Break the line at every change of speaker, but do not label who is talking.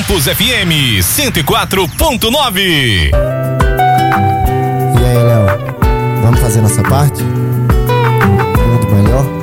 Campus FM 104.9.
E aí, Léo? Vamos fazer nossa parte? Muito melhor?